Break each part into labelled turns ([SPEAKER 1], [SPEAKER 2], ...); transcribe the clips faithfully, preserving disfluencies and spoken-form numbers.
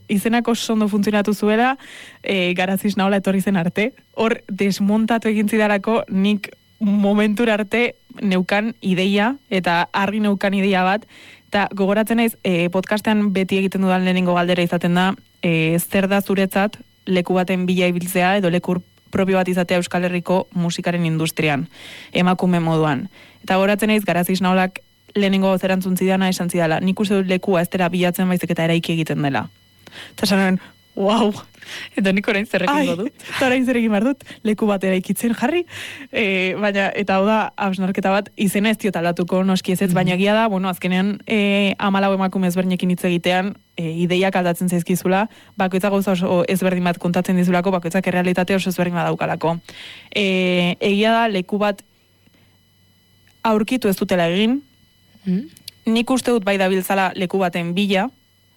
[SPEAKER 1] izenako sondo funtzionatu zuela, e, Garaziz Naola etorri zen arte. Hor, desmontatu egin zidarako, nik momentura arte neukan ideia, eta argi neukan ideia bat, eta gogoratzen naiz, e, podcastean beti egiten dudan lehenengo galdera izaten da, e, zer da zuretzat leku baten bila ibiltzea, edo leku propio bat izatea Euskal Herriko musikaren industrian, emakume moduan. Eta gogoratzen naiz, Garaziz Naolak lehenengo zerantzun zidana esan zidala, nik uste dut lekua ez dela bilatzen baizik eta eraiki egiten dela. Eta esan, wow!
[SPEAKER 2] Eta nik orain zer egingo dut.
[SPEAKER 1] Eta orain zer egin behar dut, leku bat eraikitzen jarri, e, baina, eta hau da, hausnarketa bat, izena ez diot aldatuko, noski ez ez, baina egia da, bueno, azkenean, e, amalau emakume ezberdinekin hitz egitean, e, ideiak aldatzen zaizkizula, bakoitzak gauza oso ezberdin bat kontatzen dizulako, bakoitzak errealitate oso ezberdin bat daukalako. E, egia da, leku bat aurkitu ez dutela egin, mm. nik uste dut bai dabiltzala leku baten bila,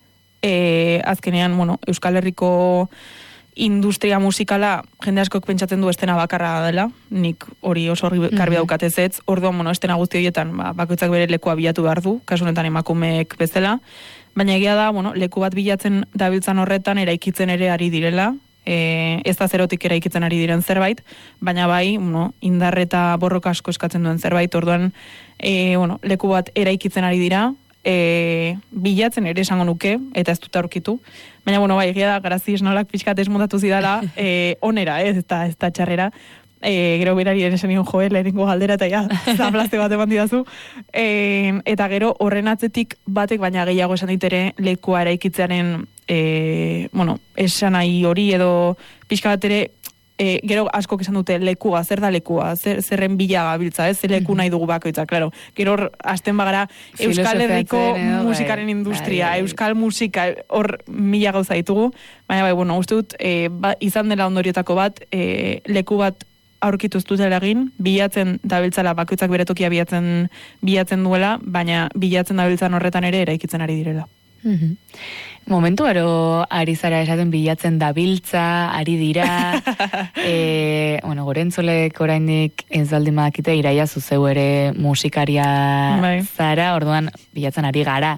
[SPEAKER 1] E, azkenean, bueno, Euskal Herriko industria musikala jende askok pentsatzen du estena bakarra dela, nik hori oso garbi mm-hmm. daukatez ez, orduan, bueno, estena guzti horietan ba, bakoitzak bere lekua bilatu behar du, kasu honetan emakumeek bezala, baina egia da, bueno, leku bat bilatzen dabiltzan horretan eraikitzen ere ari direla, e, ez da zerotik eraikitzen ari diren zerbait, baina bai, bueno, indar eta borroka asko eskatzen duen zerbait, orduan, e, bueno, leku bat eraikitzen ari dira, E, bilatzen ere esango nuke, eta ez dut aurkitu. Baina, bueno, bai, egia da, Garaziz Naolak pixkat desmontatu zidala, e, onera, ez, ez da, ez da txarrera. E, gero berari ere esan nion joe, lehenengo galdera, eta ja, zaplazte bat eman didazu. E, eta gero, horren atzetik batek, baina gehiago esan ditere, lekua eraikitzearen, e, bueno, esan nahi hori, edo pixka bat ere, E, gero askok esan dute lekua, zer da lekua, zer, zerren bila gabiltza, ez, zer leku nahi dugu bakoitza, claro. Gero hasten bagara Euskal Herriko musikaren industria, bai, Euskal musika, hor mila gauza ditugu, baina bai, bueno, uste dut, e, ba, izan dela ondoriotako bat, e, leku bat aurkitu ez dutela egin, bilatzen dabiltzala bakoitzak bere tokia bilatzen, bilatzen duela, baina bilatzen dabiltzan horretan ere eraikitzen ari direla.
[SPEAKER 2] Mm-hmm. Momentu aro ari zara esaten bilatzen dabiltza, ari dira, e, bueno, gorentzolek orainik ez baldin badakite iraia zuzeu ere musikaria bai. Zara, orduan bilatzen ari gara.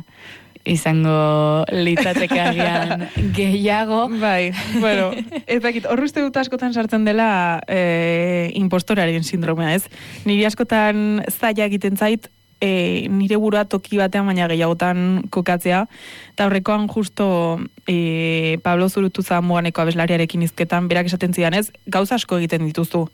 [SPEAKER 2] Izango litzateke agian gehiago.
[SPEAKER 1] Bai, bueno, ez dakit, horre uste dut askotan sartzen dela e, impostoraren sindromea, ez? Niri askotan zaila egiten zait, E, nire burua toki batean baina gehiagotan kokatzea, eta horrekoan justo e, Pablo Zurutuza Muganeko abeslariarekin izketan, berak esaten zidan ez, gauza asko egiten dituzu.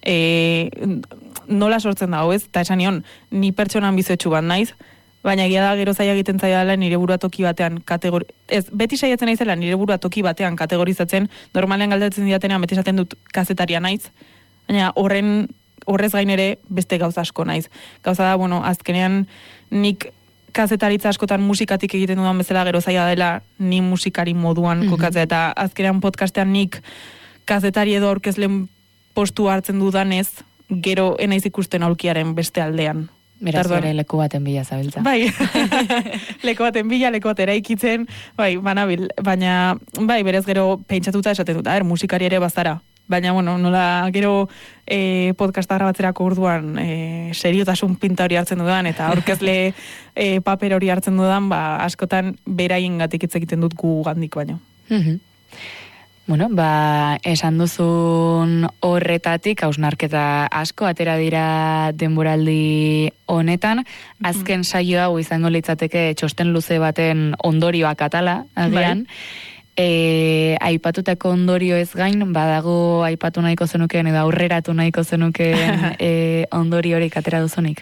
[SPEAKER 1] E, nola sortzen dago ez, eta esan nion, ni pertsonan bizoetxu bat naiz, baina egia da gero zaila egiten zaila nire burua toki batean kategori... Ez, beti saiatzen naizela nire burua toki batean kategorizatzen, normalean galdetzen didatenean beti esaten dut kazetaria naiz, baina horren horrez gain ere beste gauza asko naiz. Gauza da, bueno, azkenean nik kazetaritza askotan musikatik egiten dudan bezala gero zaila dela ni musikari moduan mm-hmm. kokatzea, eta azkenean podcastean nik kazetari edo aurkezlen postu hartzen dudanez, gero enaiz ikusten aulkiaren beste aldean.
[SPEAKER 2] Beraz, ere leku baten bila zabiltza.
[SPEAKER 1] Bai, leku baten bila, leku bat eraikitzen, bai, banabil, baina, bai, berez gero pentsatuta esaten dut, er, musikari ere bazara. Baina, bueno, nola gero e, podcasta grabatzerako orduan e, seriotasun pinta hori hartzen dudan, eta aurkezle e, paper hori hartzen dudan, ba, askotan beraien gatik hitz egiten dut gu gandik baino.
[SPEAKER 2] Mm-hmm. Bueno, ba, esan duzun horretatik, hausnarketa asko, atera dira denboraldi honetan, azken mm-hmm. saio hau izango litzateke txosten luze baten ondorioak atala, agian, bai. E, aipatutako ondorio ez gain, badago aipatu nahiko zenukeen edo aurreratu nahiko zenukeen e, ondorio horik atera duzunik?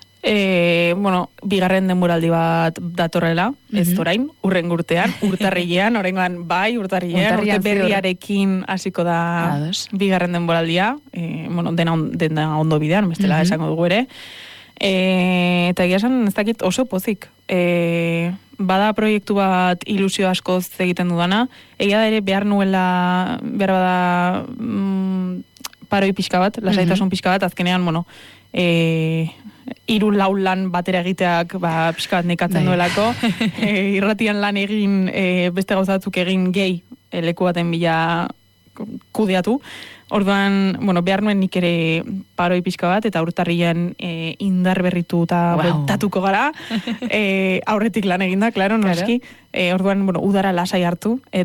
[SPEAKER 1] E, bueno, bigarren denboraldi bat datorrela, mm-hmm. ez orain, urren urtean, urtarrilean, oraingoan bai, urtarrilean, urte berriarekin hasiko da Ados. Bigarren denboraldia, e, bueno, dena, on, dena ondo bidean, bestela mm-hmm. esango dugu ere. E, eta egia esan, ez dakit oso pozik. E, bada proiektu bat ilusio askoz egiten dudana, egia da ere behar nuela, behar bada mm, paroi pixka bat, lasaitasun pixka bat, azkenean, bueno, e, hiru lau lan batera egiteak ba, pixka bat nekatzen duelako, e, irratian lan egin, e, beste gauzatzuk egin gehi, e, leku baten bila kudeatu. Orduan, bueno, behar nuen nik ere paroi pixka bat, eta urtarrian e, indar berritu eta wow. bueltatuko gara. e, aurretik lan eginda, klaro, noski. E, orduan, bueno, udara lasai hartu,